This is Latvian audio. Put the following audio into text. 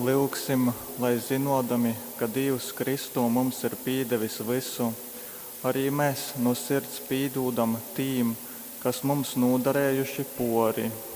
lūgsim, lai zinodami, ka Dievs Kristu mums ir pīdevis visu, arī mēs no sirds pīdūdam tīm, kas mums nodarējuši pori.